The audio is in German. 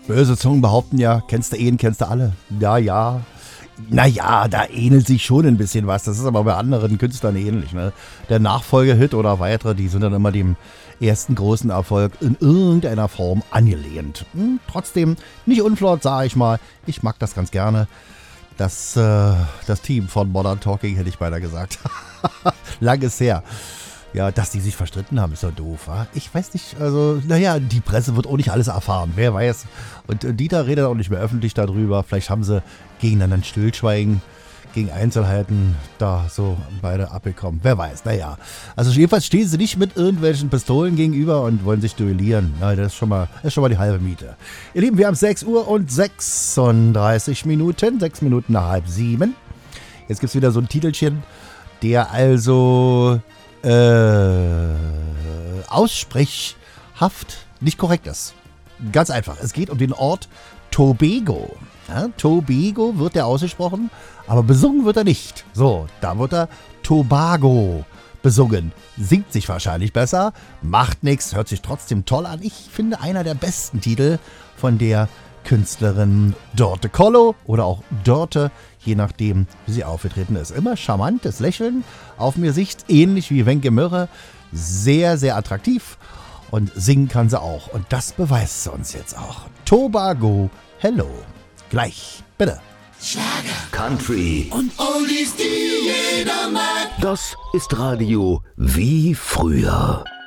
Böse Zungen behaupten ja, kennst du alle? Ja. Naja, da ähnelt sich schon ein bisschen was. Das ist aber bei anderen Künstlern ähnlich. Ne? Der Nachfolgehit oder weitere, die sind dann immer dem ersten großen Erfolg in irgendeiner Form angelehnt. Trotzdem nicht unflott, sage ich mal. Ich mag das ganz gerne. Das Team von Modern Talking, hätte ich beinahe gesagt. Lang ist her. Ja, dass die sich verstritten haben, ist doch doof, wa? Ich weiß nicht, also, naja, die Presse wird auch nicht alles erfahren, wer weiß. Und Dieter redet auch nicht mehr öffentlich darüber. Vielleicht haben sie gegeneinander ein Stillschweigen, gegen Einzelheiten da so beide abbekommen. Wer weiß, naja. Also jedenfalls stehen sie nicht mit irgendwelchen Pistolen gegenüber und wollen sich duellieren. Na, das ist schon mal die halbe Miete. Ihr Lieben, wir haben 6 Uhr und 36 Minuten, 6 Minuten nach 6:30. Jetzt gibt es wieder so ein Titelchen, der also aussprechhaft nicht korrekt ist. Ganz einfach. Es geht um den Ort Tobago. Ja, Tobago wird der ausgesprochen, aber besungen wird er nicht. So, da wird er Tobago besungen. Singt sich wahrscheinlich besser, macht nichts, hört sich trotzdem toll an. Ich finde einer der besten Titel von der Künstlerin Dorte Collo oder auch Dorte, je nachdem, wie sie aufgetreten ist. Immer charmantes Lächeln auf mir Sicht, ähnlich wie Wenke Mürre. Sehr, sehr attraktiv und singen kann sie auch. Und das beweist sie uns jetzt auch. Tobago, hello. Gleich, bitte. Schlager, Country und Oldies, die jeder mag. Das ist Radio wie früher.